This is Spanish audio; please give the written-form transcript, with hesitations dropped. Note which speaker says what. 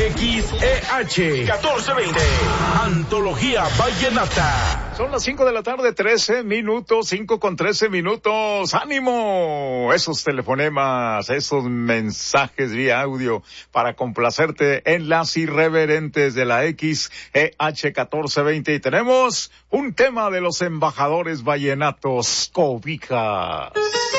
Speaker 1: XEH 1420. Antología Vallenata.
Speaker 2: Son las 5 de la tarde, 13 minutos, 5:13. ¡Ánimo! Esos telefonemas, esos mensajes vía audio para complacerte en las irreverentes de la XEH 1420. Y tenemos un tema de los embajadores vallenatos, cobijas.